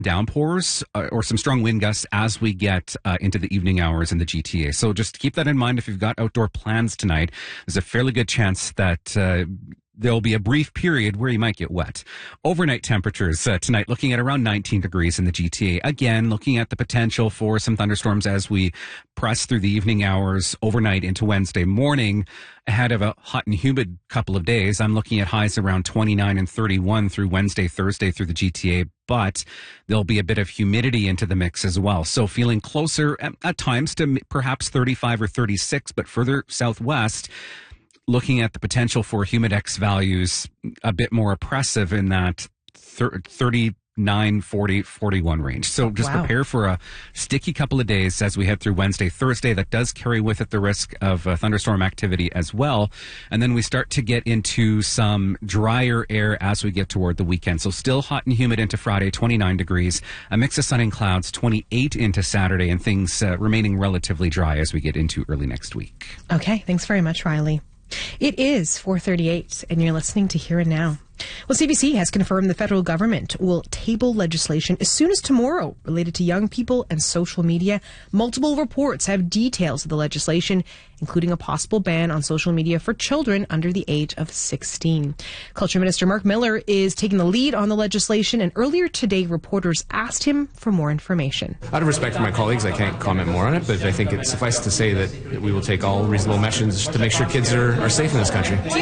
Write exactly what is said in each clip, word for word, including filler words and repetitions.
downpours uh, or some strong wind gusts as we get uh, into the evening hours in the G T A. So just keep that in mind if you've got outdoor plans tonight. There's a fairly good chance that uh, there'll be a brief period where you might get wet. Overnight temperatures uh, tonight looking at around nineteen degrees in the G T A. Again, looking at the potential for some thunderstorms as we press through the evening hours overnight into Wednesday morning. Ahead of a hot and humid couple of days, I'm looking at highs around twenty-nine and thirty-one through Wednesday, Thursday through the G T A, but there'll be a bit of humidity into the mix as well. So feeling closer at, at times to perhaps thirty-five or thirty-six, but further southwest, looking at the potential for humidex values a bit more oppressive in that thirty-nine, forty, forty-one range. So just wow. prepare for a sticky couple of days as we head through Wednesday, Thursday. That does carry with it the risk of uh, thunderstorm activity as well. And then we start to get into some drier air as we get toward the weekend. So still hot and humid into Friday, twenty-nine degrees, a mix of sun and clouds, twenty-eight into Saturday, and things uh, remaining relatively dry as we get into early next week. Okay, thanks very much, Riley. It is four thirty-eight, and you're listening to Here and Now. Well, C B C has confirmed the federal government will table legislation as soon as tomorrow related to young people and social media. Multiple reports have details of the legislation, including a possible ban on social media for children under the age of sixteen. Culture Minister Mark Miller is taking the lead on the legislation, and earlier today, reporters asked him for more information. Out of respect for my colleagues, I can't comment more on it, but I think it's suffice to say that we will take all reasonable measures to make sure kids are, are safe in this country. I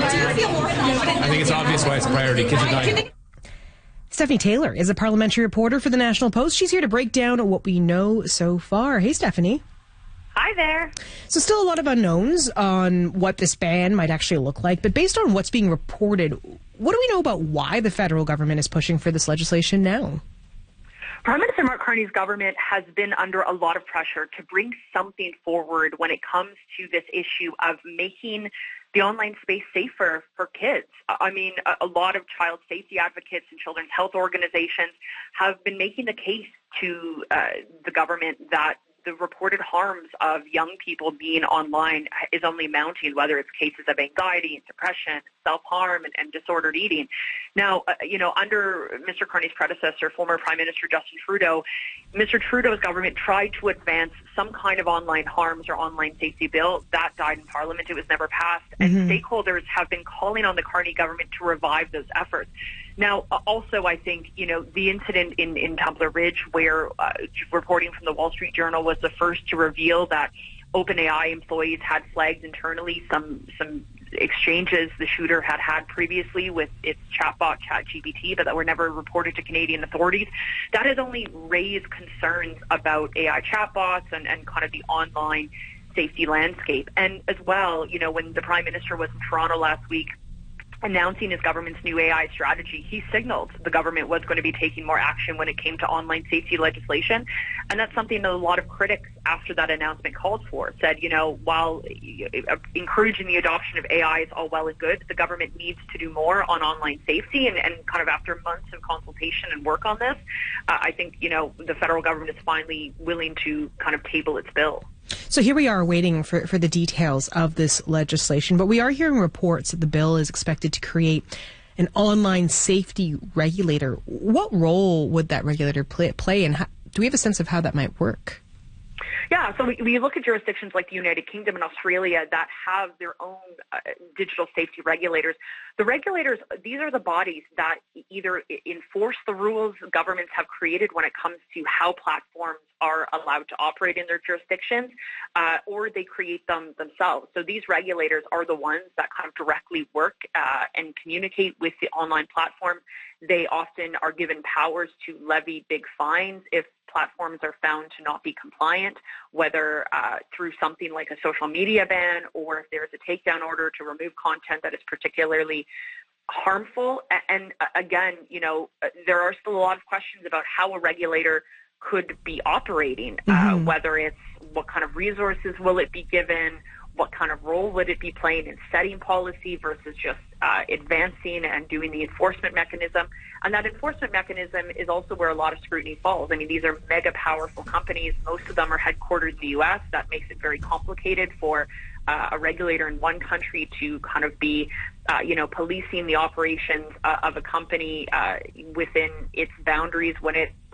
think it's obvious why it's a priority. Kids are dying. Stephanie Taylor is a parliamentary reporter for the National Post. She's here to break down what we know so far. Hey, Stephanie. Hi there. So still a lot of unknowns on what this ban might actually look like, but based on what's being reported, what do we know about why the federal government is pushing for this legislation now? Prime Minister Mark Carney's government has been under a lot of pressure to bring something forward when it comes to this issue of making the online space safer for kids. I mean, a, a lot of child safety advocates and children's health organizations have been making the case to uh, the government that the reported harms of young people being online is only mounting, whether it's cases of anxiety and depression, self-harm, and, and disordered eating. Now, uh, you know, under Mister Carney's predecessor, former Prime Minister Justin Trudeau, Mister Trudeau's government tried to advance some kind of online harms or online safety bill. That died in Parliament. It was never passed. Mm-hmm. And stakeholders have been calling on the Carney government to revive those efforts. Now, also, I think, you know, the incident in, in Tumbler Ridge where uh, reporting from the Wall Street Journal was the first to reveal that OpenAI employees had flagged internally some some exchanges the shooter had had previously with its chatbot ChatGPT, but that were never reported to Canadian authorities. That has only raised concerns about A I chatbots and, and kind of the online safety landscape. And as well, you know, when the Prime Minister was in Toronto last week, announcing his government's new A I strategy, he signaled the government was going to be taking more action when it came to online safety legislation. And that's something that a lot of critics after that announcement called for, said, you know, while encouraging the adoption of A I is all well and good, the government needs to do more on online safety. And, and kind of after months of consultation and work on this, uh, I think, you know, the federal government is finally willing to kind of table its bill. So here we are waiting for, for the details of this legislation, but we are hearing reports that the bill is expected to create an online safety regulator. What role would that regulator play, play and how, do we have a sense of how that might work? Yeah, so we, we look at jurisdictions like the United Kingdom and Australia that have their own uh, digital safety regulators. The regulators, these are the bodies that either enforce the rules governments have created when it comes to how platforms are allowed to operate in their jurisdictions, uh, or they create them themselves. So these regulators are the ones that kind of directly work uh, and communicate with the online platforms. They often are given powers to levy big fines if platforms are found to not be compliant, whether uh, through something like a social media ban or if there's a takedown order to remove content that is particularly harmful. And again, you know, there are still a lot of questions about how a regulator could be operating, mm-hmm. uh, whether it's what kind of resources will it be given, what kind of role would it be playing in setting policy versus just uh, advancing and doing the enforcement mechanism. And that enforcement mechanism is also where a lot of scrutiny falls. I mean, these are mega powerful companies. Most of them are headquartered in the U S. That makes it very complicated for uh, a regulator in one country to kind of be, uh, you know, policing the operations uh, of a company uh, within its boundaries when it